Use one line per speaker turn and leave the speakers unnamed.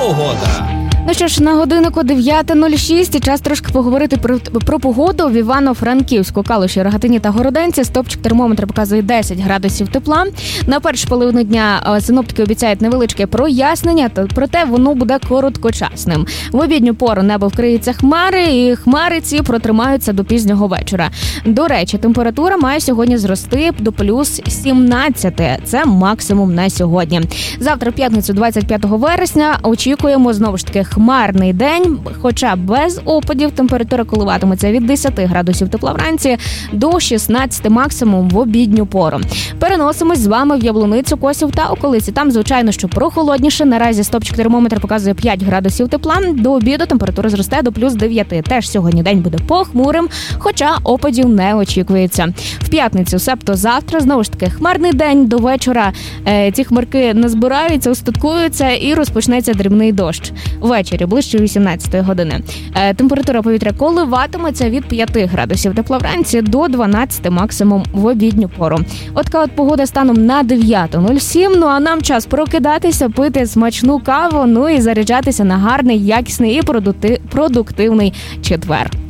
погода.
Ну що ж, на годиннику 9:06 і час трошки поговорити про погоду в Івано-Франківську, Калуші, Рогатині та Городенці. Стопчик термометра показує 10 градусів тепла. На першу половину дня синоптики обіцяють невеличке прояснення, проте воно буде короткочасним. В обідню пору небо вкриється хмари, і хмари ці протримаються до пізнього вечора. До речі, температура має сьогодні зрости до плюс 17. Це максимум на сьогодні. Завтра, в п'ятницю, 25 вересня, очікуємо знову ж таки хмарний день, хоча без опадів. Температура коливатиметься від 10 градусів тепла вранці до 16 максимум в обідню пору. Переносимось з вами в Яблуницю, Косів та околиці. Там, звичайно, що прохолодніше. Наразі стопчик термометра показує 5 градусів тепла. До обіду температура зросте до плюс 9. Теж сьогодні день буде похмурим, хоча опадів не очікується. В п'ятницю, себто завтра, знову ж таки хмарний день. До вечора ці хмарки назбираються, устаткуються і розпочнеться дрібний дощ. Ввечері, ближче 18 години. Температура повітря коливатиметься від 5 градусів тепла вранці до 12 максимум в обідню пору. От така от погода станом на 9:07. Ну а нам час прокидатися, пити смачну каву, ну і заряджатися на гарний, якісний і продуктивний четвер.